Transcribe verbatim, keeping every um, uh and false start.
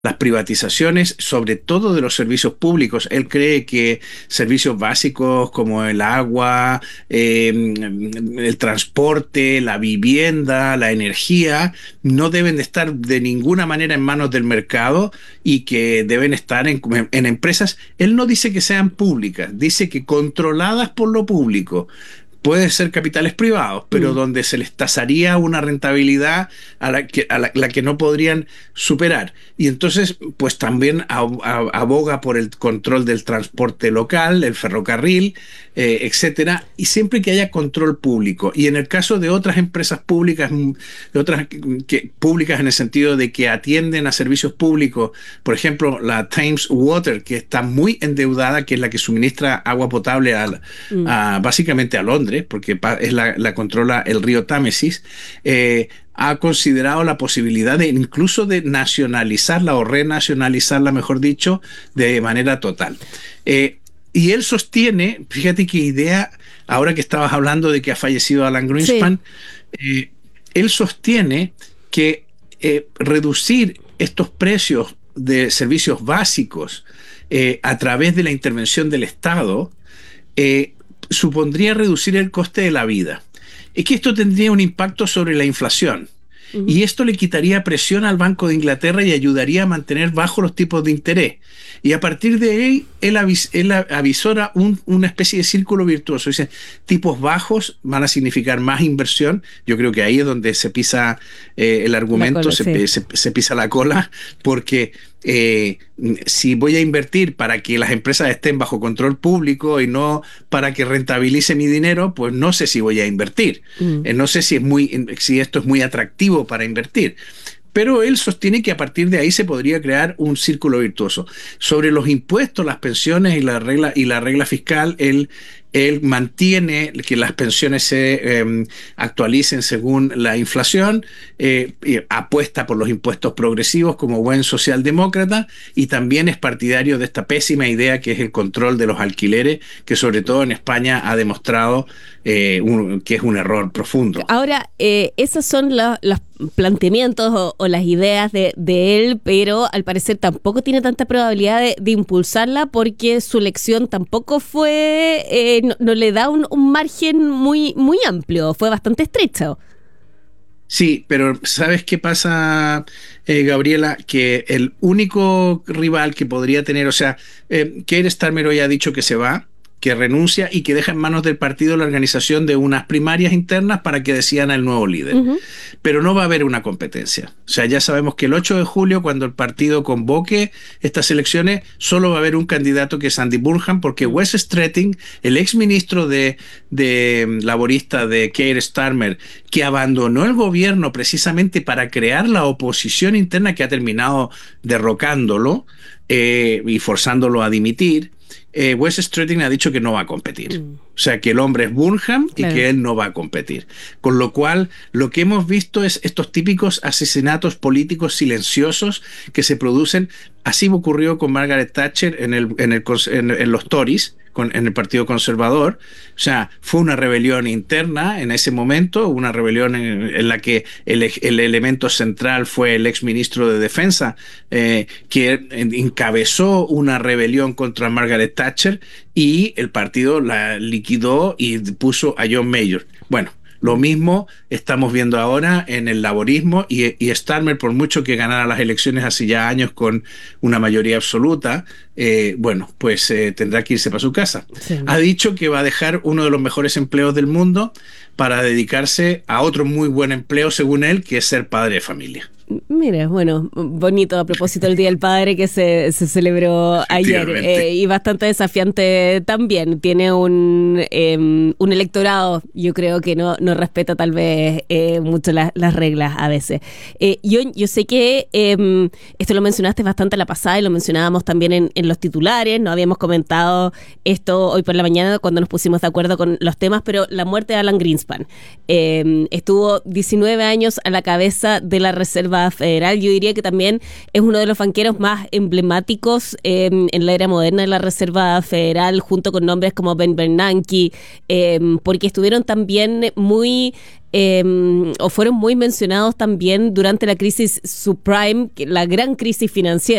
las privatizaciones, sobre todo de los servicios públicos. Él cree que servicios básicos como el agua, eh, el transporte, la vivienda, la energía, no deben de estar de ninguna manera en manos del mercado y que deben estar en, en empresas. Él no dice que sean públicas, dice que controladas por lo público. Puede ser capitales privados, pero Mm. donde se les tasaría una rentabilidad a la que, a la, la que no podrían superar. Y entonces, pues también ab- ab- aboga por el control del transporte local, el ferrocarril, eh, etcétera, y siempre que haya control público. Y en el caso de otras empresas públicas, mm, de otras que, públicas en el sentido de que atienden a servicios públicos, por ejemplo, la Thames Water, que está muy endeudada, que es la que suministra agua potable a, Mm. a básicamente a Londres, porque es la, la controla el río Támesis, eh, ha considerado la posibilidad de incluso de nacionalizarla o renacionalizarla, mejor dicho, de manera total. Eh, y él sostiene, fíjate qué idea, ahora que estabas hablando de que ha fallecido Alan Sí. Greenspan, eh, él sostiene que eh, reducir estos precios de servicios básicos eh, a través de la intervención del Estado eh, supondría reducir el coste de la vida. Es que esto tendría un impacto sobre la inflación. Ujú. Y esto le quitaría presión al Banco de Inglaterra y ayudaría a mantener bajos los tipos de interés. Y a partir de ahí, él, avis, él avisora un, una especie de círculo virtuoso. Dice, tipos bajos van a significar más inversión. Yo creo que ahí es donde se pisa eh, el La argumento, cola, sí. se, se, se pisa la cola, porque eh, si voy a invertir para que las empresas estén bajo control público y no para que rentabilice mi dinero, pues no sé si voy a invertir. Mm. Eh, no sé si, es muy, si esto es muy atractivo para invertir. Pero él sostiene que a partir de ahí se podría crear un círculo virtuoso. Sobre los impuestos, las pensiones y la regla, y la regla fiscal, él, él mantiene que las pensiones se eh, actualicen según la inflación, eh, apuesta por los impuestos progresivos como buen socialdemócrata y también es partidario de esta pésima idea que es el control de los alquileres, que sobre todo en España ha demostrado eh, un, que es un error profundo. Ahora, eh, esos son la- los planteamientos o, o las ideas de, de él, pero al parecer tampoco tiene tanta probabilidad de, de impulsarla porque su elección tampoco fue, eh, no, no le da un, un margen muy, muy amplio, fue bastante estrecho. Sí, pero ¿sabes qué pasa, eh, Gabriela? Que el único rival que podría tener, o sea, eh, Keir Starmer hoy ha dicho que se va, que renuncia y que deja en manos del partido la organización de unas primarias internas para que decidan al nuevo líder. Ujú. Pero no va a haber una competencia. O sea, ya sabemos que el ocho de julio, cuando el partido convoque estas elecciones, solo va a haber un candidato que es Andy Burnham, porque Wes Streeting, el exministro de, de laborista de Keir Starmer, que abandonó el gobierno precisamente para crear la oposición interna que ha terminado derrocándolo eh, y forzándolo a dimitir, eh, Wes Streeting ha dicho que no va a competir. Mm. O sea, que el hombre es Burnham y Claro. que él no va a competir. Con lo cual, lo que hemos visto es estos típicos asesinatos políticos silenciosos que se producen. Así ocurrió con Margaret Thatcher en, el, en, el, en, en los Tories, con, en el Partido Conservador. O sea, fue una rebelión interna en ese momento, una rebelión en, en la que el, el elemento central fue el exministro de Defensa, eh, que encabezó una rebelión contra Margaret Thatcher y el partido la liquidó y puso a John Major. Bueno, lo mismo estamos viendo ahora en el laborismo y, y Starmer, por mucho que ganara las elecciones hace ya años con una mayoría absoluta, eh, bueno, pues eh, tendrá que irse para su casa. Sí. Ha dicho que va a dejar uno de los mejores empleos del mundo para dedicarse a otro muy buen empleo, según él, que es ser padre de familia. Mira, bueno, bonito a propósito del Día del Padre que se, se celebró ayer eh, y bastante desafiante también. Tiene un, eh, un electorado, yo creo que no, no respeta tal vez eh, mucho la, las reglas a veces. Eh, yo, yo sé que eh, esto lo mencionaste bastante la pasada y lo mencionábamos también en, en los titulares, no habíamos comentado esto hoy por la mañana cuando nos pusimos de acuerdo con los temas, pero la muerte de Alan Greenspan. Eh, estuvo diecinueve años a la cabeza de la Reserva Reserva Federal. Yo diría que también es uno de los banqueros más emblemáticos eh, en la era moderna de la Reserva Federal, junto con nombres como Ben Bernanke, eh, porque estuvieron también muy... Eh, o fueron muy mencionados también durante la crisis subprime, la gran crisis financiera.